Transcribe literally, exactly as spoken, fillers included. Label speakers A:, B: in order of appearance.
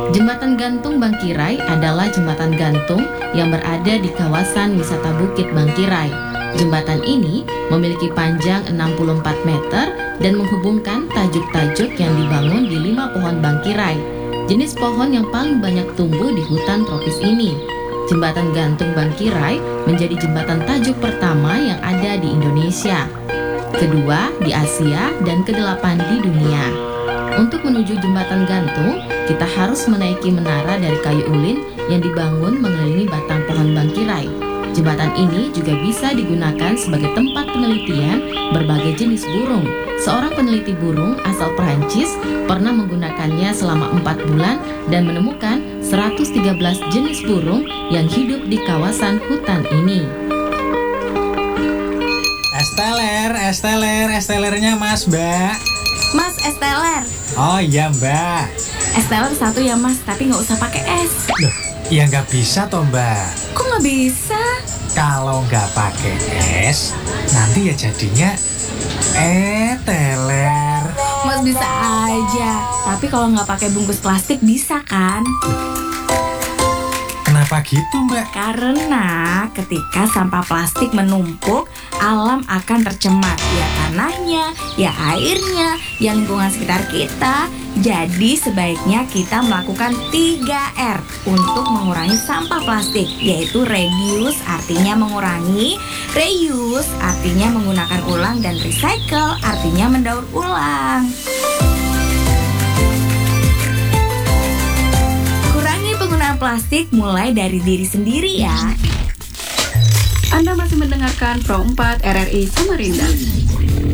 A: Jembatan Gantung Bangkirai adalah jembatan gantung yang berada di kawasan wisata Bukit Bangkirai. Jembatan ini memiliki panjang enam puluh empat meter dan menghubungkan tajuk-tajuk yang dibangun di lima pohon bangkirai, jenis pohon yang paling banyak tumbuh di hutan tropis ini. Jembatan Gantung Bangkirai menjadi jembatan tajuk pertama yang ada di Indonesia, kedua di Asia, dan kedelapan di dunia. Untuk menuju jembatan gantung, kita harus menaiki menara dari kayu ulin yang dibangun mengelilingi batang pohon bangkirai. Jembatan ini juga bisa digunakan sebagai tempat penelitian berbagai jenis burung. Seorang peneliti burung asal Perancis pernah menggunakannya selama empat bulan dan menemukan seratus tiga belas jenis burung yang hidup di kawasan hutan ini.
B: Esteler, esteler, estelernya Mas, Mbak.
C: Mas, esteler.
B: Oh iya, Mbak.
C: Esteler satu ya, Mas, tapi nggak usah pakai es.
B: Loh, ya nggak bisa toh, Mbak.
C: Kok nggak bisa?
B: Kalau nggak pakai es, nanti ya jadinya eteler.
C: Mas bisa aja. Tapi kalau nggak pakai bungkus plastik bisa kan?
B: Kenapa gitu, Mbak?
C: Karena ketika sampah plastik menumpuk, alam akan tercemar. Ya tanahnya, ya airnya, ya lingkungan sekitar kita. Jadi sebaiknya kita melakukan tiga R untuk mengurangi sampah plastik, yaitu reduce artinya mengurangi, reuse artinya menggunakan ulang, dan recycle artinya mendaur ulang. Kurangi penggunaan plastik mulai dari diri sendiri ya.
D: Anda masih mendengarkan Pro empat R R I Samarinda.